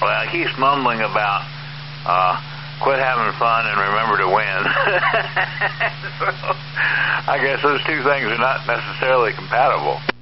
Well, he keeps mumbling about quit having fun and remember to win. So, I guess those two things are not necessarily compatible.